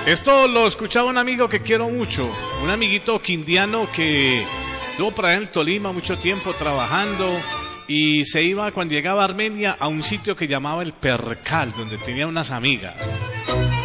Esto lo escuchaba un amigo que quiero mucho, un amiguito quindiano que estuvo por allá en el Tolima mucho tiempo trabajando y se iba cuando llegaba a Armenia a un sitio que llamaba El Percal, donde tenía unas amigas.